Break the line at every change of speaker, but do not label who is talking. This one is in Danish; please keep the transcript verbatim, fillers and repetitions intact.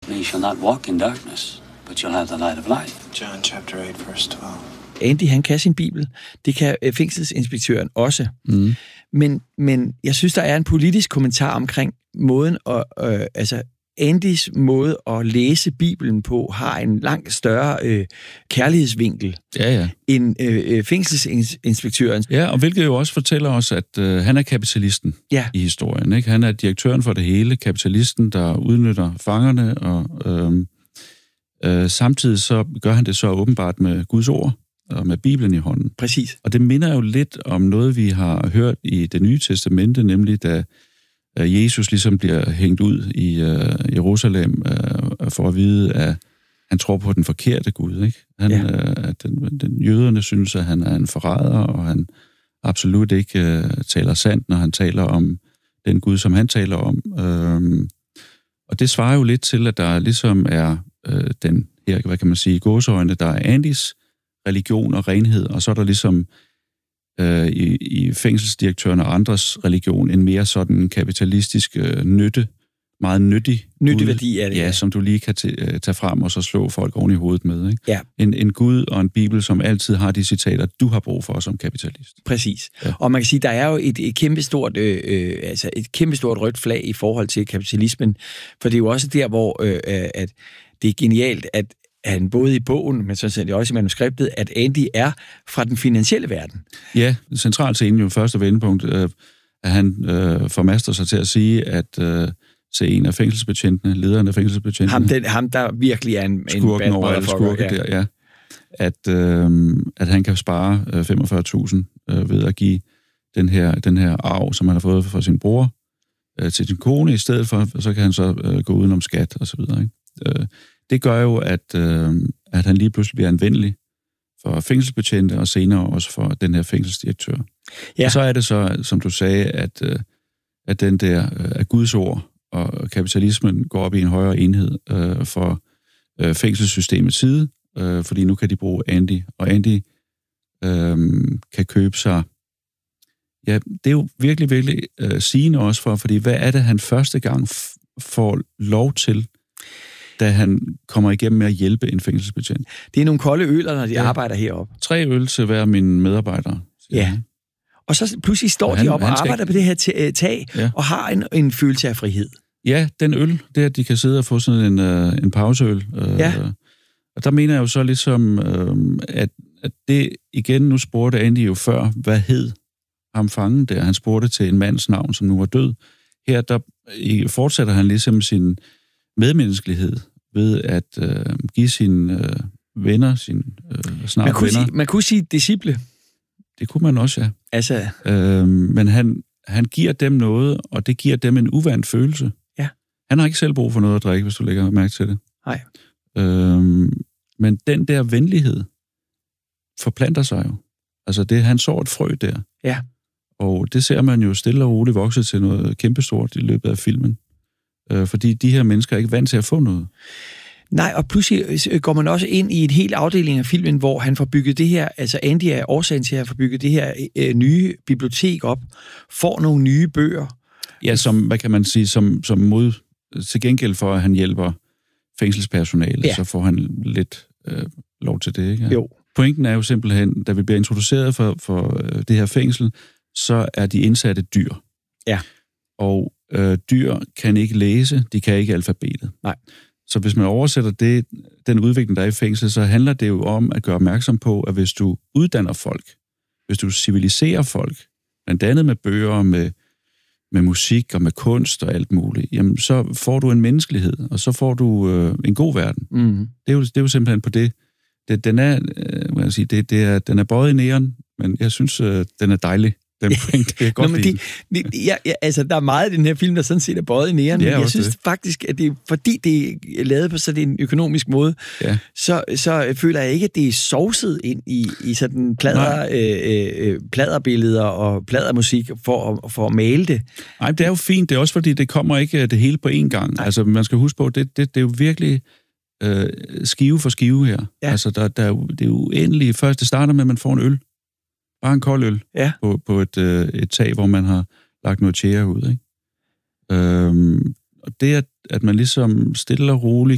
You shall not walk in darkness, but you'll have the light of life.
John chapter eight, verse twelve.
Andy, han kan sin bibel. Det kan øh, fængselsinspektøren også.
Mm.
Men, men jeg synes, der er en politisk kommentar omkring måden, og, øh, altså Andys måde at læse Bibelen på, har en langt større øh, kærlighedsvinkel
ja, ja.
end øh, fængselsinspektøren.
Ja, og hvilket jo også fortæller os, at øh, han er kapitalisten
ja.
i historien. Ikke? Han er direktøren for det hele, kapitalisten, der udnytter fangerne, og øh, øh, samtidig så gør han det så åbenbart med Guds ord og med Bibelen i hånden.
Præcis.
Og det minder jo lidt om noget, vi har hørt i Det Nye Testamente, nemlig da Jesus ligesom bliver hængt ud i uh, Jerusalem uh, for at vide, at han tror på den forkerte Gud. Ikke? Han, ja. uh, at den, den, jøderne synes, at han er en forræder, og han absolut ikke uh, taler sandt, når han taler om den Gud, som han taler om. Uh, og det svarer jo lidt til, at der ligesom er uh, den her, hvad kan man sige, gåseøjne, der er Andys religion og renhed, og så er der ligesom I, i fængselsdirektøren og andres religion, en mere sådan kapitalistisk øh, nytte, meget nyttig
nyttig værdi af det.
Ja, ja, som du lige kan t- tage frem og så slå folk oven i hovedet med. Ikke?
Ja.
En, en Gud og en Bibel, som altid har de citater, du har brug for som kapitalist.
Præcis. Ja. Og man kan sige, der er jo et, et kæmpestort, øh, øh, altså et kæmpestort rødt flag i forhold til kapitalismen, for det er jo også der, hvor øh, at det er genialt, at han både i bogen, men sådan set også i manuskriptet, at Andy er fra den finansielle verden.
Ja, centralt scenen jo første vendepunkt, øh, at han øh, formaster sig til at sige, at øh, se en af fængselsbetjentene, lederen af fængselsbetjentene,
ham, den, ham der virkelig er en,
skurken
en
over alle skurke ja. der, ja, at, øh, at han kan spare øh, femogfyrre tusind øh, ved at give den her, den her arv, som han har fået fra sin bror, øh, til sin kone i stedet for, så kan han så øh, gå udenom skat og så videre, ikke? Øh, Det gør jo, at, øh, at han lige pludselig bliver anvendelig for fængselsbetjente, og senere også for den her fængselsdirektør. Ja. Og så er det så, som du sagde, at, øh, at den der øh, at Guds ord og kapitalismen går op i en højere enhed øh, for øh, fængselssystemets side, øh, fordi nu kan de bruge Andy, og Andy øh, kan købe sig. Ja, det er jo virkelig, virkelig øh, sigende også for, fordi hvad er det, han første gang f- får lov til, da han kommer igennem med at hjælpe en fængselsbetjent?
Det er nogle kolde øler, når de ja. arbejder heroppe.
Tre øl til hver mine medarbejdere.
Ja. Og så pludselig står han, de op og arbejder på det her t- tag, ja. og har en, en følelse af frihed.
Ja, den øl, det er, at de kan sidde og få sådan en, uh, en pauseøl. Uh,
ja.
Og der mener jeg jo så ligesom, uh, at, at det igen, nu spurgte Andy jo før, hvad hed ham fangen der? Han spurgte til en mands navn, som nu var død. Her der fortsætter han ligesom sin medmenneskelighed ved at øh, give sine øh, venner, sine øh, snart
man kunne
venner.
Sige, man kunne sige disciple.
Det kunne man også, ja.
Altså...
Øh, men han, han giver dem noget, og det giver dem en uvant følelse.
Ja.
Han har ikke selv brug for noget at drikke, hvis du lægger mærke til det.
Nej.
Øh, men den der venlighed forplanter sig jo. Altså, det, han så et frø der.
Ja.
Og det ser man jo stille og roligt vokse til noget kæmpestort i løbet af filmen. Fordi de her mennesker er ikke vant til at få noget.
Nej, og pludselig går man også ind i en hel afdeling af filmen, hvor han får bygget det her, altså Andy er årsagen til at få bygget det her øh, nye bibliotek op, får nogle nye bøger.
Ja, som, hvad kan man sige, som, som mod til gengæld for, at han hjælper fængselspersonale, ja. så får han lidt øh, lov til det, ikke? Ja.
Jo.
Pointen er jo simpelthen, da vi bliver introduceret for, for øh, det her fængsel, så er de indsatte dyr.
Ja.
Og øh, dyr kan ikke læse, de kan ikke alfabetet.
Nej.
Så hvis man oversætter det, den udvikling, der er i fængsel, så handler det jo om at gøre opmærksom på, at hvis du uddanner folk, hvis du civiliserer folk, blandt andet med bøger, med, med musik og med kunst og alt muligt, jamen så får du en menneskelighed, og så får du øh, en god verden.
Mm-hmm.
Det, er jo, det er jo simpelthen på det. det den, er, øh, må jeg sige, det, det er, den er bøjet i næren, men jeg synes, øh, den er dejlig. Den point, det er godt.
Nå, men de, de, ja, ja, altså, der er meget i den her film, der sådan set er bøjet i næren,
ja,
men jeg synes
det.
faktisk, at det, fordi det er lavet på sådan en økonomisk måde,
ja.
så, så føler jeg ikke, at det er sovset ind i, i sådan plader, øh, øh, pladerbilleder og pladermusik for, for at male det.
Nej, det er jo fint. Det er også fordi, det kommer ikke det hele på én gang. Nej. Altså, man skal huske på, det, det, det er jo virkelig øh, skive for skive her. Ja. Altså, der, der er jo, det er jo uendeligt. Først, det starter med, at man får en øl. Bare en kold øl
ja.
på, på et, øh, et tag, hvor man har lagt noget tjære ud. Ikke? Øhm, og det, at, at man ligesom stille og roligt